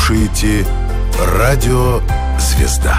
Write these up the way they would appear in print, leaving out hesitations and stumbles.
слушаете Радио «Звезда».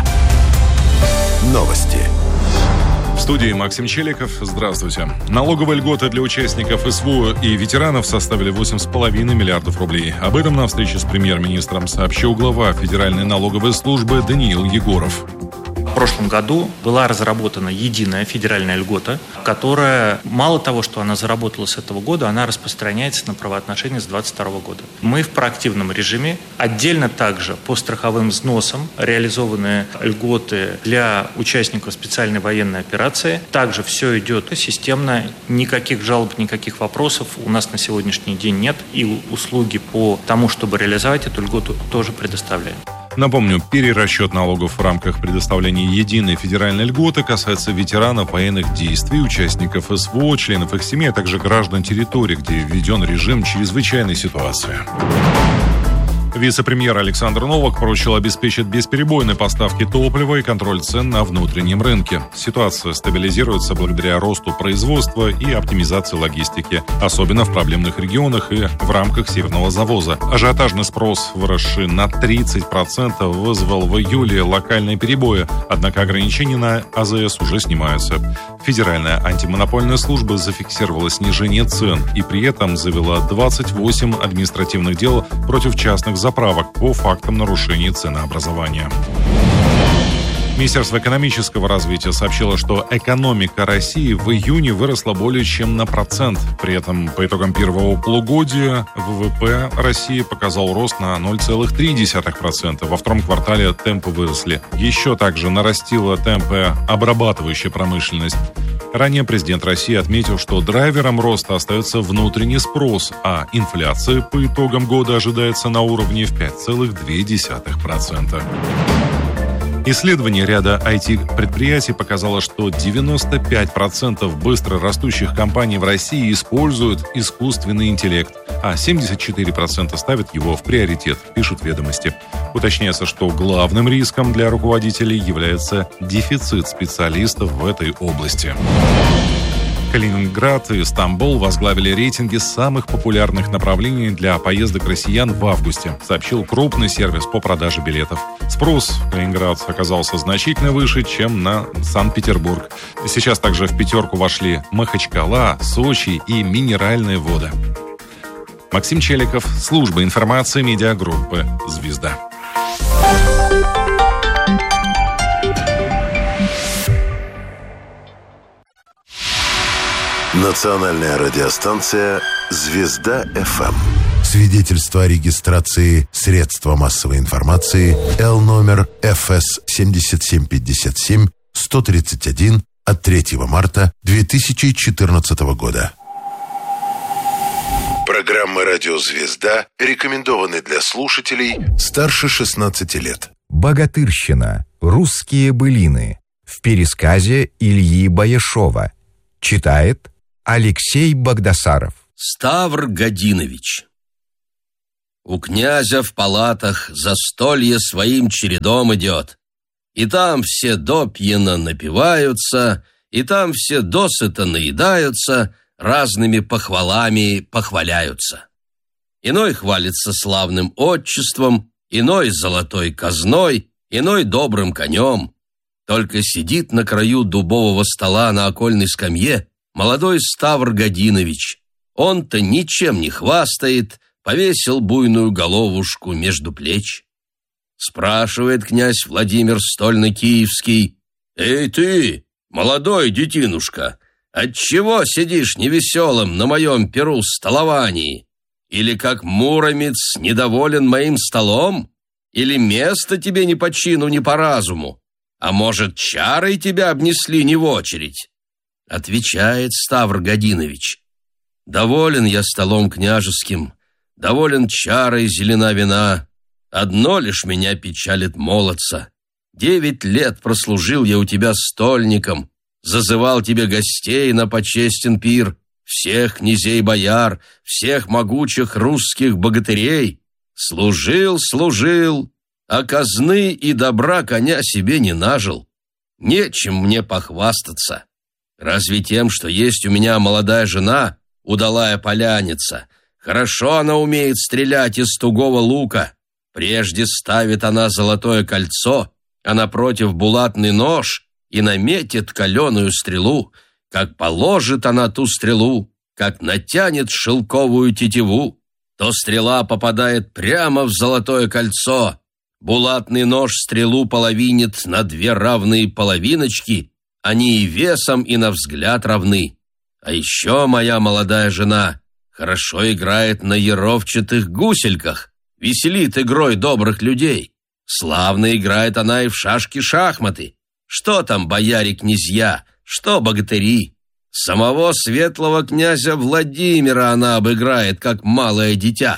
Новости. В студии Максим Челиков. Здравствуйте. Налоговые льготы для участников СВО и ветеранов составили 8,5 миллиардов рублей. Об этом на встрече с премьер-министром сообщил глава Федеральной налоговой службы Даниил Егоров. В прошлом году была разработана единая федеральная льгота, которая, мало того, что она заработала с этого года, она распространяется на правоотношения с 2022 года. Мы в проактивном режиме. Отдельно также по страховым взносам реализованы льготы для участников специальной военной операции. Также все идет системно, никаких жалоб, никаких вопросов у нас на сегодняшний день нет. И услуги по тому, чтобы реализовать эту льготу, тоже предоставляем. Напомню, перерасчет налогов в рамках предоставления единой федеральной льготы касается ветеранов военных действий, участников СВО, членов их семей, а также граждан территорий, где введен режим чрезвычайной ситуации. Вице-премьер Александр Новак поручил обеспечить бесперебойные поставки топлива и контроль цен на внутреннем рынке. Ситуация стабилизируется благодаря росту производства и оптимизации логистики, особенно в проблемных регионах и в рамках северного завоза. Ажиотажный спрос, выросший на 30%, вызвал в июле локальные перебои, однако ограничения на АЗС уже снимаются. Федеральная антимонопольная служба зафиксировала снижение цен и при этом завела 28 административных дел против частных заправок по фактам нарушений ценообразования. Министерство экономического развития сообщило, что экономика России в июне выросла более чем на 1%. При этом по итогам первого полугодия ВВП России показал рост на 0,3%. Во втором квартале темпы выросли. Еще также нарастила темпы обрабатывающая промышленность. Ранее президент России отметил, что драйвером роста остается внутренний спрос, а инфляция по итогам года ожидается на уровне в 5,2%. Исследование ряда IT-предприятий показало, что 95% быстро растущих компаний в России используют искусственный интеллект, а 74% ставят его в приоритет, пишут «Ведомости». Уточняется, что главным риском для руководителей является дефицит специалистов в этой области. Калининград и Стамбул возглавили рейтинги самых популярных направлений для поездок россиян в августе, сообщил крупный сервис по продаже билетов. Спрос в Калининград оказался значительно выше, чем на Санкт-Петербург. Сейчас также в пятерку вошли Махачкала, Сочи и Минеральные воды. Максим Челиков, служба информации медиагруппы «Звезда». Национальная радиостанция «Звезда-ФМ». Свидетельство о регистрации средства массовой информации Л номер ФС 7757 131 от 3 марта 2014 года. Программа «Радио Звезда» рекомендованы для слушателей старше 16 лет. Богатырщина. Русские былины. В пересказе Ильи Баяшова. Читает Алексей Багдасаров. Ставр Годинович. У князя в палатах застолье своим чередом идет. И там все допьяно напиваются, и там все досыта наедаются, разными похвалами похваляются. Иной хвалится славным отчеством, иной золотой казной, иной добрым конем. Только сидит на краю дубового стола на окольной скамье молодой Ставр Годинович. Он-то ничем не хвастает, повесил буйную головушку между плеч. Спрашивает князь Владимир Стольно-Киевский: «Эй ты, молодой детинушка, отчего сидишь невеселым на моем перу-столовании? Или как муромец недоволен моим столом? Или место тебе не по чину, не по разуму? А может, чарой тебя обнесли не в очередь?» Отвечает Ставр Годинович: «Доволен я столом княжеским, доволен чарой зелена вина. Одно лишь меня печалит молодца. 9 лет прослужил я у тебя стольником, зазывал тебе гостей на почестен пир, всех князей-бояр, всех могучих русских богатырей. Служил, а казны и добра коня себе не нажил. Нечем мне похвастаться. Разве тем, что есть у меня молодая жена, удалая поляница. Хорошо она умеет стрелять из тугого лука. Прежде ставит она золотое кольцо, а напротив булатный нож и наметит каленую стрелу. Как положит она ту стрелу, как натянет шелковую тетиву, то стрела попадает прямо в золотое кольцо. Булатный нож стрелу половинит на 2 равные половиночки, они и весом, и на взгляд равны. А еще моя молодая жена хорошо играет на еровчатых гусельках, веселит игрой добрых людей. Славно играет она и в шашки-шахматы. Что там бояре-князья, что богатыри? Самого светлого князя Владимира она обыграет, как малое дитя.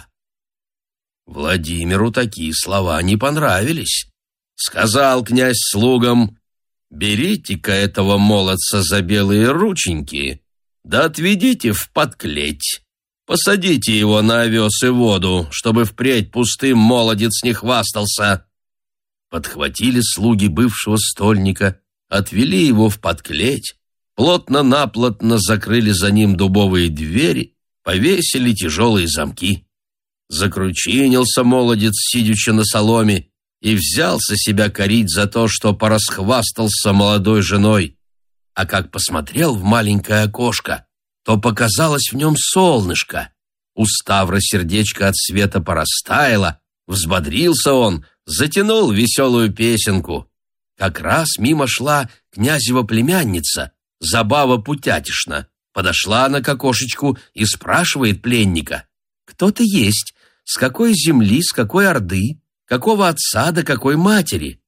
Владимиру такие слова не понравились. Сказал князь слугам: «Берите-ка этого молодца за белые рученьки, да отведите в подклеть. Посадите его на овес и воду, чтобы впредь пустым молодец не хвастался». Подхватили слуги бывшего стольника, отвели его в подклеть, плотно-наплотно закрыли за ним дубовые двери, повесили тяжелые замки. Закручинился молодец, сидячи на соломе, и взялся себя корить за то, что порасхвастался молодой женой. А как посмотрел в маленькое окошко, то показалось в нем солнышко. У Ставра сердечко от света порастаяло, взбодрился он, затянул веселую песенку. Как раз мимо шла князева племянница, Забава Путятишна. Подошла она к окошечку и спрашивает пленника: «Кто ты есть? С какой земли, с какой орды? Какого отца да какой матери?»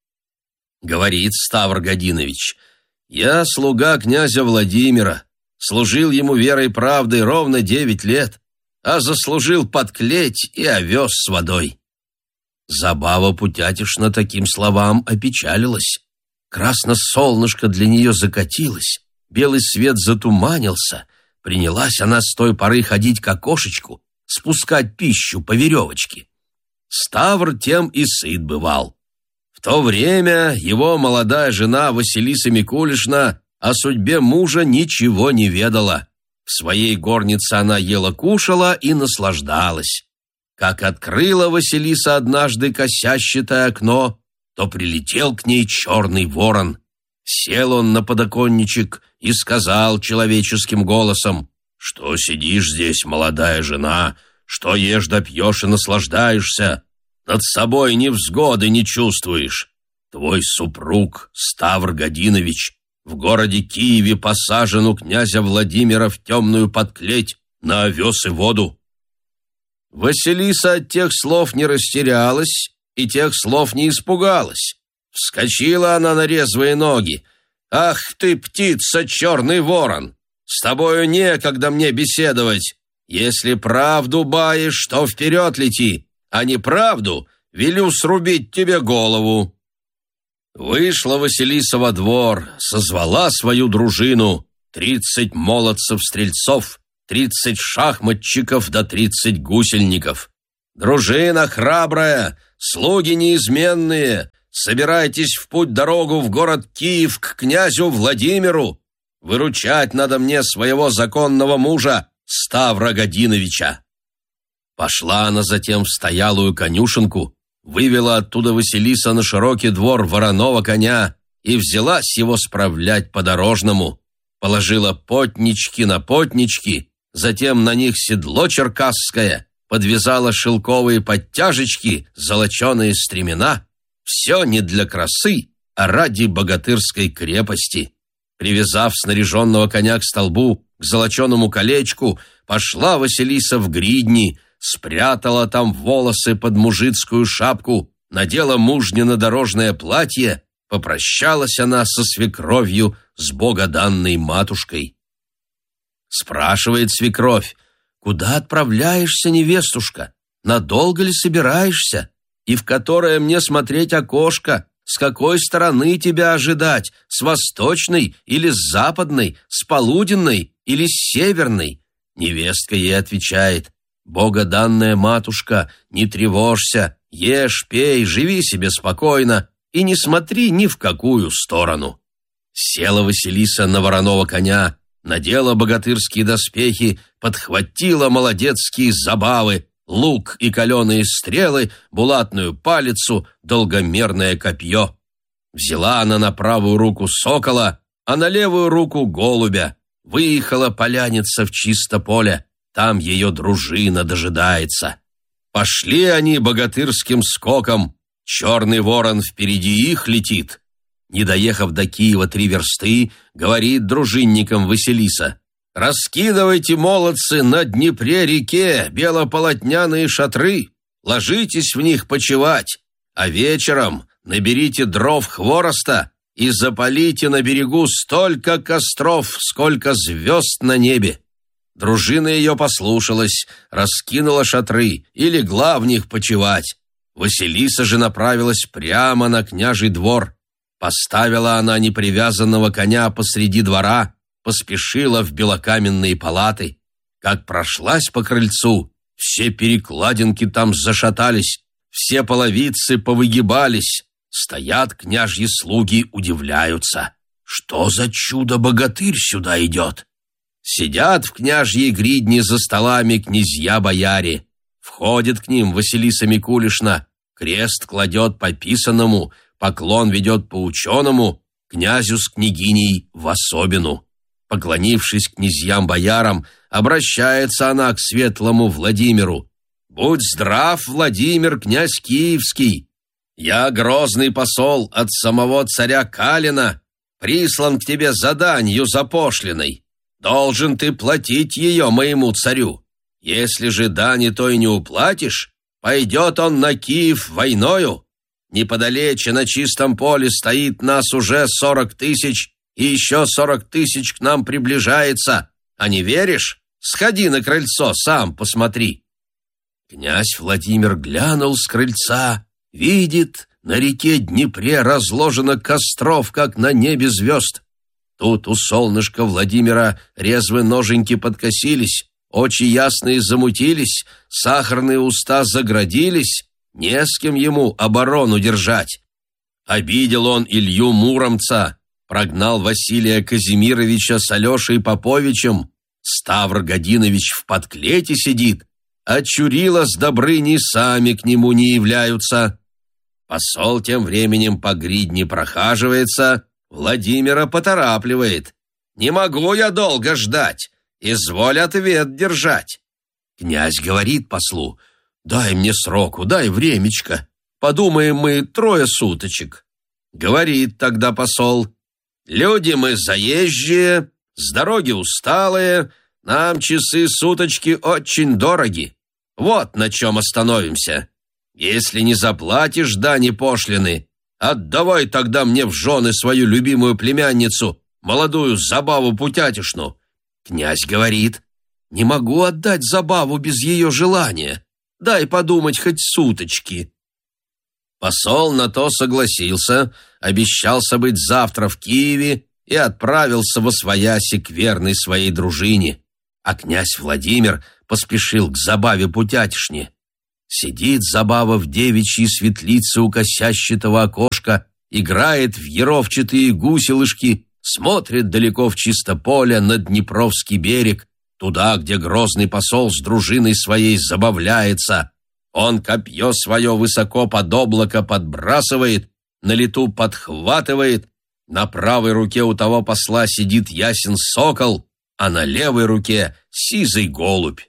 Говорит Ставр Годинович: «Я слуга князя Владимира, служил ему верой и правдой ровно 9 лет, а заслужил подклеть и овес с водой». Забава Путятишна таким словам опечалилась. Красно солнышко для нее закатилось, белый свет затуманился. Принялась она с той поры ходить к окошечку, спускать пищу по веревочке. Ставр тем и сыт бывал. В то время его молодая жена Василиса Микулишна о судьбе мужа ничего не ведала. В своей горнице она ела-кушала и наслаждалась. Как открыла Василиса однажды косящатое окно, то прилетел к ней черный ворон. Сел он на подоконничек и сказал человеческим голосом: «Что сидишь здесь, молодая жена? Что ешь да пьешь и наслаждаешься? Над собой невзгоды не чувствуешь. Твой супруг Ставр Годинович в городе Киеве посажен у князя Владимира в темную подклеть на овес и воду». Василиса от тех слов не растерялась и тех слов не испугалась. Вскочила она на резвые ноги. «Ах ты, птица, черный ворон! С тобою некогда мне беседовать. Если правду баишь, то вперед лети, а неправду велю срубить тебе голову». Вышла Василиса во двор, созвала свою дружину: 30 молодцев-стрельцов, 30 шахматчиков да 30 гусельников. «Дружина храбрая, слуги неизменные, собирайтесь в путь-дорогу в город Киев к князю Владимиру. Выручать надо мне своего законного мужа Ставра Годиновича». Пошла она затем в стоялую конюшенку, вывела оттуда Василиса на широкий двор вороного коня и взялась его справлять по-дорожному. Положила потнички на потнички, затем на них седло черкасское, подвязала шелковые подтяжечки, золоченые стремена. Все не для красы, а ради богатырской крепости. Привязав снаряженного коня к столбу, к золоченому колечку, пошла Василиса в гридни, спрятала там волосы под мужицкую шапку, надела мужнино-дорожное платье, попрощалась она со свекровью, с богоданной матушкой. Спрашивает свекровь: «Куда отправляешься, невестушка? Надолго ли собираешься? И в которое мне смотреть окошко? С какой стороны тебя ожидать? С восточной или с западной? С полуденной или с северной?» Невестка ей отвечает: «Богоданная матушка, не тревожься, ешь, пей, живи себе спокойно и не смотри ни в какую сторону». Села Василиса на вороного коня, надела богатырские доспехи, подхватила молодецкие забавы, лук и каленые стрелы, булатную палицу, долгомерное копье. Взяла она на правую руку сокола, а на левую руку голубя. Выехала поляница в чисто поле, там ее дружина дожидается. Пошли они богатырским скоком, черный ворон впереди их летит. Не доехав до Киева 3 версты, говорит дружинникам Василиса: «Раскидывайте, молодцы, на Днепре-реке белополотняные шатры, ложитесь в них почевать, а вечером наберите дров хвороста и запалите на берегу столько костров, сколько звезд на небе». Дружина ее послушалась, раскинула шатры и легла в них почевать. Василиса же направилась прямо на княжий двор. Поставила она непривязанного коня посреди двора, поспешила в белокаменные палаты. Как прошлась по крыльцу, все перекладинки там зашатались, все половицы повыгибались. Стоят княжьи слуги, удивляются. Что за чудо-богатырь сюда идет? Сидят в княжьей гридне за столами князья-бояре. Входит к ним Василиса Микулишна, крест кладет по писанному, поклон ведет по ученому, князю с княгиней в особину. Поклонившись князьям-боярам, обращается она к светлому Владимиру. «Будь здрав, Владимир, князь Киевский! Я грозный посол от самого царя Калина, прислан к тебе заданью запошлиной. Должен ты платить ее моему царю. Если же дани той не уплатишь, пойдет он на Киев войною. Неподалече на чистом поле стоит нас уже 40 000, и еще 40 000 к нам приближается. А не веришь? Сходи на крыльцо, сам посмотри». Князь Владимир глянул с крыльца, видит, на реке Днепре разложено костров, как на небе звезд. Тут у солнышка Владимира резвые ноженьки подкосились, очи ясные замутились, сахарные уста заградились, не с кем ему оборону держать. Обидел он Илью Муромца, прогнал Василия Казимировича с Алешей Поповичем, Ставр Годинович в подклете сидит, а Чурила с Добрыней сами к нему не являются. Посол тем временем по гридне прохаживается, Владимира поторапливает. «Не могу я долго ждать, изволь ответ держать». Князь говорит послу: «Дай мне сроку, дай времечко, подумаем мы 3 суточек». Говорит тогда посол: «Люди мы заезжие, с дороги усталые, нам часы-суточки очень дороги. Вот на чем остановимся. Если не заплатишь дани пошлины, отдавай тогда мне в жены свою любимую племянницу, молодую Забаву Путятишну». Князь говорит: «Не могу отдать Забаву без ее желания. Дай подумать хоть суточки». Посол на то согласился, обещался быть завтра в Киеве и отправился восвояси к верной своей дружине. А князь Владимир поспешил к Забаве Путятишне. Сидит Забава в девичьей светлице у косящего окошка, играет в еровчатые гуселышки, смотрит далеко в чисто поле на Днепровский берег, туда, где грозный посол с дружиной своей забавляется. Он копье свое высоко под облако подбрасывает, на лету подхватывает. На правой руке у того посла сидит ясен сокол, а на левой руке сизый голубь.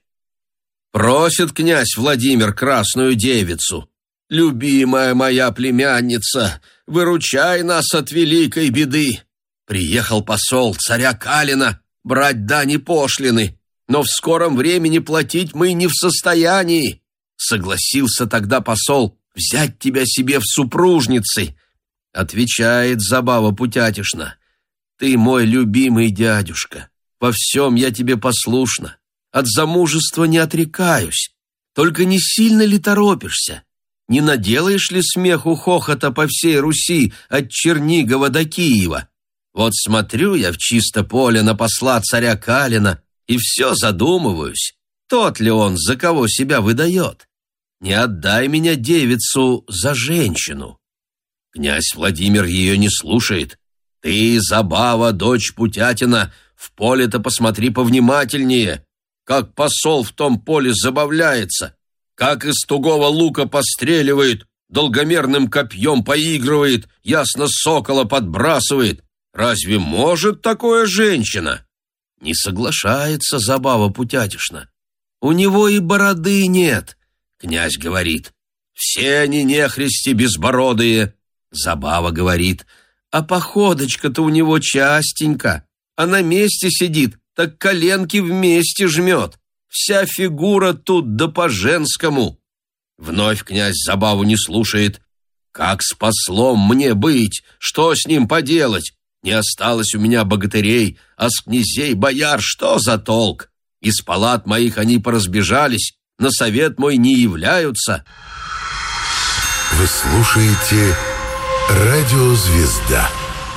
Просит князь Владимир красную девицу: «Любимая моя племянница, выручай нас от великой беды. Приехал посол царя Калина брать дани пошлины, но в скором времени платить мы не в состоянии. Согласился тогда посол взять тебя себе в супружницы». Отвечает Забава Путятишна: «Ты мой любимый дядюшка, во всем я тебе послушна, от замужества не отрекаюсь. Только не сильно ли торопишься? Не наделаешь ли смеху хохота по всей Руси от Чернигова до Киева? Вот смотрю я в чисто поле на посла царя Калина и все задумываюсь, тот ли он, за кого себя выдает. Не отдай меня девицу за женщину». Князь Владимир ее не слушает. «Ты, Забава, дочь Путятина, в поле-то посмотри повнимательнее, как посол в том поле забавляется, как из тугого лука постреливает, долгомерным копьем поигрывает, ясно сокола подбрасывает. Разве может такое женщина? Не соглашается Забава Путятишна. У него и бороды нет. Князь говорит: все они нехристи безбородые. Забава говорит: а походочка-то у него частенько, а на месте сидит, так коленки вместе жмет. Вся фигура тут да по-женскому. Вновь князь Забаву не слушает. Как с послом мне быть? Что с ним поделать? Не осталось у меня богатырей, а с князей бояр что за толк? Из палат моих они поразбежались, на совет мой не являются. Вы слушаете «Радио Звезда».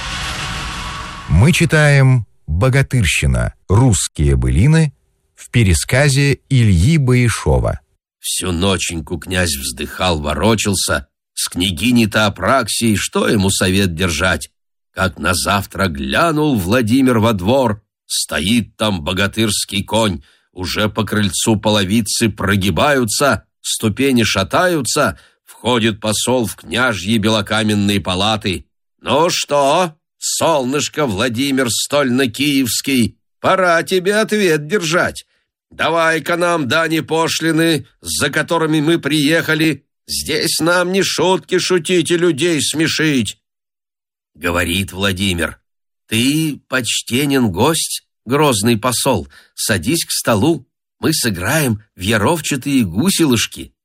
Мы читаем «Богатырщина. Русские былины» в пересказе Ильи Баешова. Всю ноченьку князь вздыхал, ворочался. С княгиней-то Апраксией что ему совет держать? Как на завтра глянул Владимир во двор, стоит там богатырский конь, уже по крыльцу половицы прогибаются, ступени шатаются, входит посол в княжьи белокаменные палаты. «Ну что, солнышко Владимир Стольно-Киевский, пора тебе ответ держать. Давай-ка нам дани пошлины, за которыми мы приехали. Здесь нам не шутки шутить и людей смешить». Говорит Владимир: «Ты почтенен гость, грозный посол, садись к столу, мы сыграем в яровчатые гуселышки».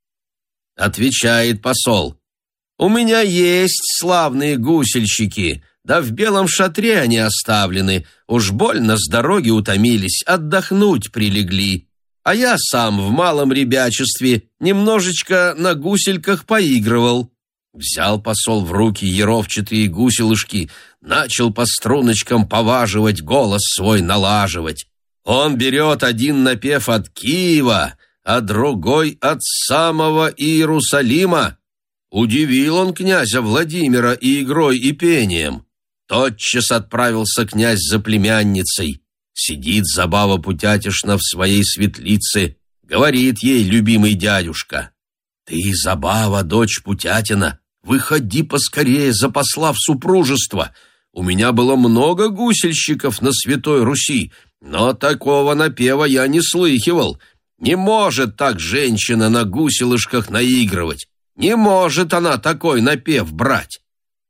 Отвечает посол: «У меня есть славные гусельщики, да в белом шатре они оставлены, уж больно с дороги утомились, отдохнуть прилегли, а я сам в малом ребячестве немножечко на гусельках поигрывал». Взял посол в руки яровчатые гуселышки, начал по струночкам поваживать, голос свой налаживать. Он берет один напев от Киева, а другой от самого Иерусалима. Удивил он князя Владимира и игрой, и пением. Тотчас отправился князь за племянницей. Сидит Забава Путятишна в своей светлице, говорит ей любимый дядюшка: «Ты, Забава, дочь Путятина, выходи поскорее за посла в супружество. У меня было много гусельщиков на Святой Руси, но такого напева я не слыхивал. Не может так женщина на гуселышках наигрывать. Не может она такой напев брать».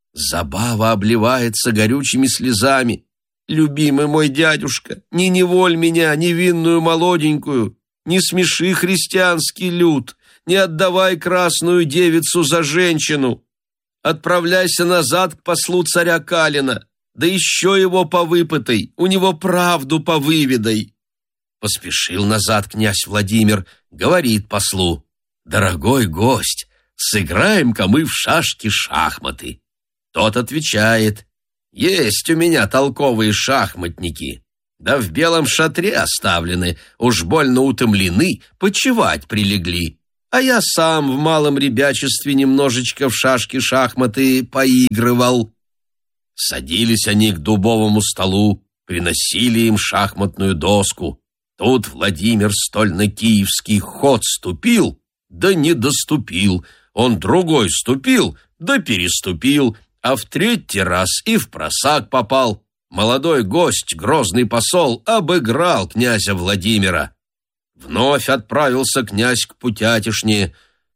Забава обливается горючими слезами. «Любимый мой дядюшка, не неволь меня, невинную молоденькую, не смеши христианский люд, не отдавай красную девицу за женщину. Отправляйся назад к послу царя Калина, да еще его повыпытай, у него правду повыведай». Поспешил назад князь Владимир, говорит послу: «Дорогой гость, сыграем-ка мы в шашки-шахматы». Тот отвечает: «Есть у меня толковые шахматники, да в белом шатре оставлены, уж больно утомлены, почевать прилегли. А я сам в малом ребячестве немножечко в шашки-шахматы поигрывал». Садились они к дубовому столу, приносили им шахматную доску. Тут Владимир Стольно-Киевский ход ступил, да не доступил. Он другой ступил, да переступил, а в третий раз и в просак попал. Молодой гость, грозный посол, обыграл князя Владимира. Вновь отправился князь к Путятишне.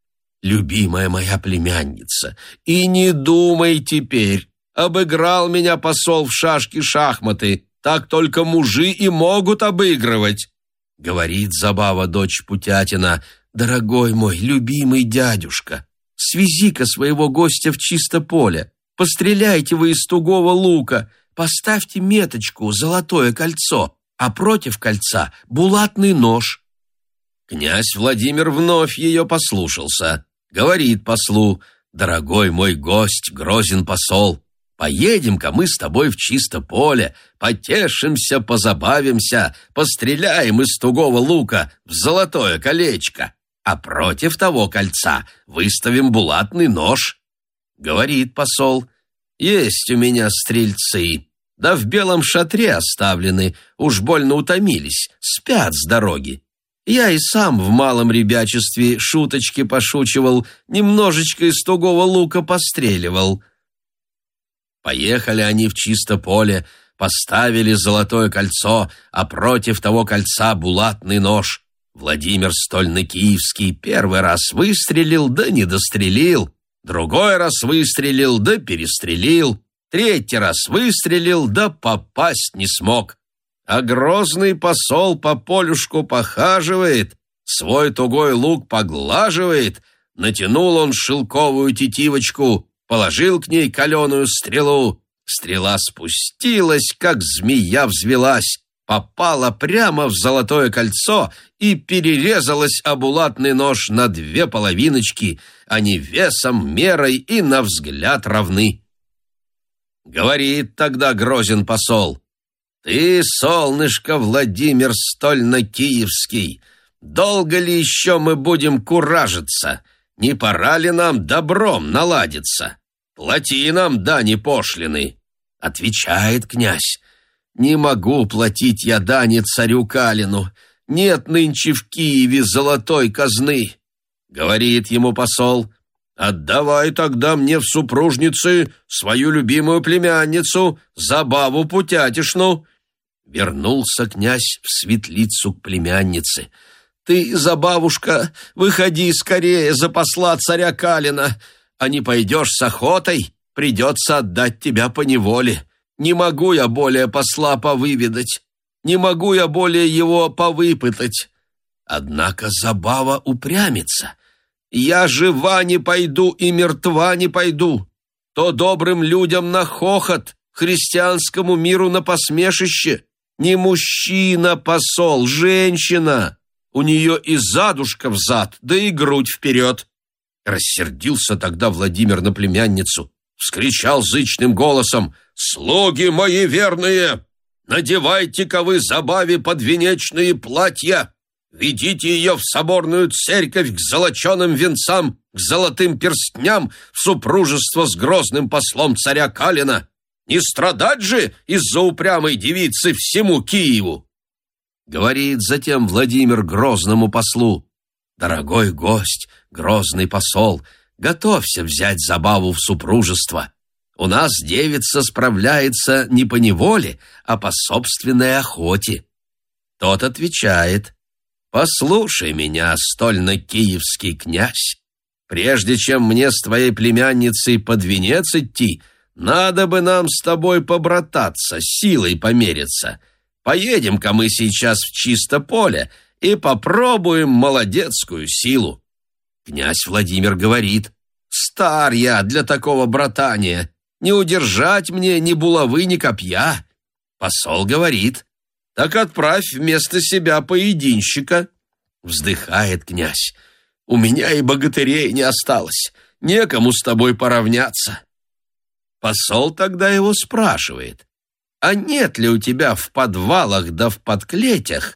«Любимая моя племянница, и не думай теперь, обыграл меня посол в шашки-шахматы, так только мужи и могут обыгрывать». Говорит Забава, дочь Путятина: «Дорогой мой, любимый дядюшка, свези-ка своего гостя в чисто поле, постреляйте вы из тугого лука, поставьте меточку, золотое кольцо, а против кольца булатный нож». Князь Владимир вновь ее послушался. Говорит послу: «Дорогой мой гость, грозен посол, поедем-ка мы с тобой в чисто поле, потешимся, позабавимся, постреляем из тугого лука в золотое колечко, а против того кольца выставим булатный нож». Говорит посол: «Есть у меня стрельцы, да в белом шатре оставлены, уж больно утомились, спят с дороги. Я и сам в малом ребячестве шуточки пошучивал, немножечко из тугого лука постреливал». Поехали они в чисто поле, поставили золотое кольцо, а против того кольца булатный нож. Владимир Стольно-Киевский первый раз выстрелил, да не дострелил, другой раз выстрелил, да перестрелил, третий раз выстрелил, да попасть не смог. А грозный посол по полюшку похаживает, свой тугой лук поглаживает, натянул он шелковую тетивочку, положил к ней каленую стрелу. Стрела спустилась, как змея взвелась, попала прямо в золотое кольцо и перерезалась об булатный нож на две половиночки, они весом, мерой и на взгляд равны. Говорит тогда грозен посол: «Ты, солнышко Владимир Стольно-Киевский, долго ли еще мы будем куражиться? Не пора ли нам добром наладиться? Плати нам дани пошлины». Отвечает князь: «Не могу платить я дани царю Калину, нет нынче в Киеве золотой казны». Говорит ему посол: «Отдавай тогда мне в супружницы свою любимую племянницу, Забаву Путятишну». Вернулся князь в светлицу к племяннице. «Ты, Забавушка, выходи скорее за посла царя Калина, а не пойдешь с охотой, придется отдать тебя поневоле. Не могу я более посла повыведать, не могу я более его повыпытать». Однако Забава упрямится: «Я жива не пойду и мертва не пойду. То добрым людям на хохот, христианскому миру на посмешище. Не мужчина посол, женщина. У нее и задушка взад, да и грудь вперед». Рассердился тогда Владимир на племянницу, вскричал зычным голосом: «Слуги мои верные, надевайте-ка вы Забаве подвенечные платья, ведите ее в соборную церковь к золоченым венцам, к золотым перстням, в супружество с грозным послом царя Калина. Не страдать же из-за упрямой девицы всему Киеву». Говорит затем Владимир грозному послу: «Дорогой гость, грозный посол, готовься взять Забаву в супружество. У нас девица справляется не по неволе, а по собственной охоте». Тот отвечает: «Послушай меня, стольно-киевский князь, прежде чем мне с твоей племянницей под венец идти, надо бы нам с тобой побрататься, силой помериться. Поедем-ка мы сейчас в чисто поле и попробуем молодецкую силу». Князь Владимир говорит: «Стар я для такого братания, не удержать мне ни булавы, ни копья». Посол говорит: «Так отправь вместо себя поединщика». Вздыхает князь: «У меня и богатырей не осталось, некому с тобой поравняться». Посол тогда его спрашивает: «А нет ли у тебя в подвалах да в подклетях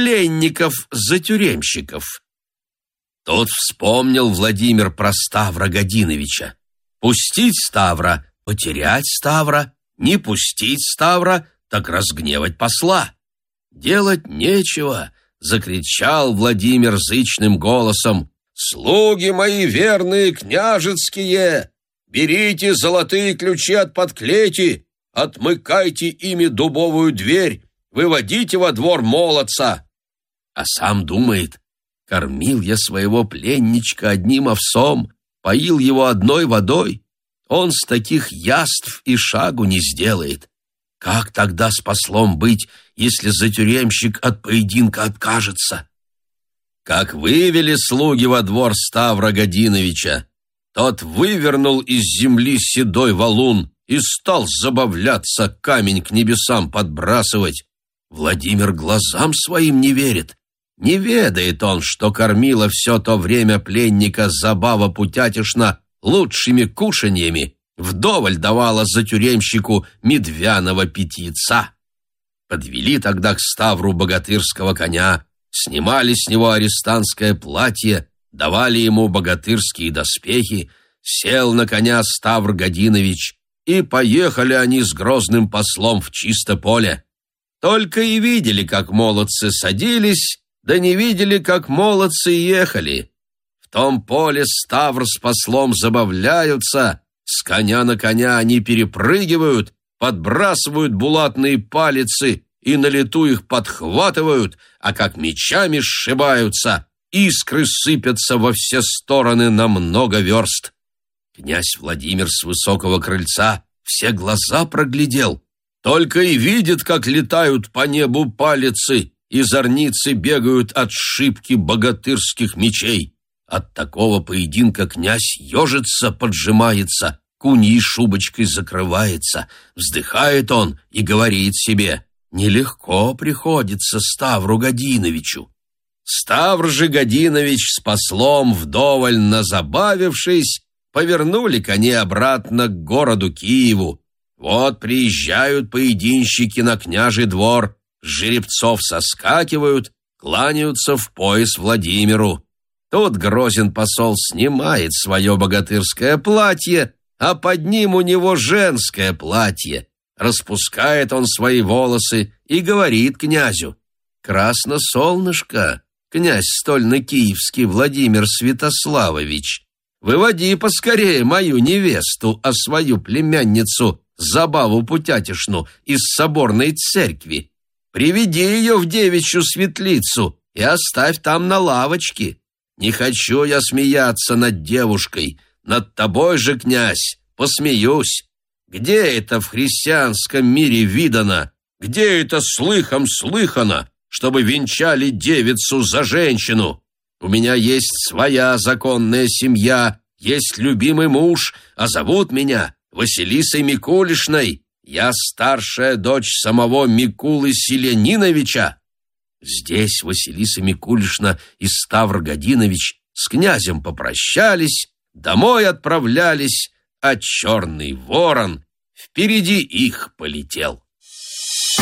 пленников-затюремщиков?» Тут вспомнил Владимир про Ставра Годиновича. Пустить Ставра, потерять Ставра, не пустить Ставра, так разгневать посла. Делать нечего, закричал Владимир зычным голосом: «Слуги мои верные княжецкие, берите золотые ключи от подклети, отмыкайте ими дубовую дверь, выводите во двор молодца». А сам думает: кормил я своего пленничка одним овсом, поил его одной водой, он с таких яств и шагу не сделает. Как тогда с послом быть, если затюремщик от поединка откажется? Как вывели слуги во двор Ставра Годиновича, тот вывернул из земли седой валун и стал забавляться, камень к небесам подбрасывать. Владимир глазам своим не верит. Не ведает он, что кормила все то время пленника Забава Путятишна лучшими кушаньями, вдоволь давала затюремщику медвяного питьеца. Подвели тогда к Ставру богатырского коня, снимали с него арестантское платье, давали ему богатырские доспехи, сел на коня Ставр Годинович, и поехали они с грозным послом в чисто поле. Только и видели, как молодцы садились, да не видели, как молодцы ехали. В том поле Ставр с послом забавляются, с коня на коня они перепрыгивают, подбрасывают булатные палицы и на лету их подхватывают, а как мечами сшибаются, искры сыпятся во все стороны на много верст. Князь Владимир с высокого крыльца все глаза проглядел, только и видит, как летают по небу палицы, и зорницы бегают от шибки богатырских мечей. От такого поединка князь ежится, поджимается, куньей шубочкой закрывается, вздыхает он и говорит себе: нелегко приходится Ставру Годиновичу. Ставр же Годинович с послом, вдоволь назабавившись, повернули кони обратно к городу Киеву. Вот приезжают поединщики на княжий двор, с жеребцов соскакивают, кланяются в пояс Владимиру. Тут грозен посол снимает свое богатырское платье, а под ним у него женское платье. Распускает он свои волосы и говорит князю: «Красно солнышко, князь стольно-киевский Владимир Святославович, выводи поскорее мою невесту, а свою племянницу Забаву Путятишну из соборной церкви. Приведи ее в девичью светлицу и оставь там на лавочке. Не хочу я смеяться над девушкой, над тобой же, князь, посмеюсь. Где это в христианском мире видано? Где это слыхом слыхано, чтобы венчали девицу за женщину? У меня есть своя законная семья, есть любимый муж, а зовут меня Василисой Микулишной. Я старшая дочь самого Микулы Селяниновича». Здесь Василиса Микулишна и Ставр Годинович с князем попрощались, домой отправлялись, а черный ворон впереди их полетел.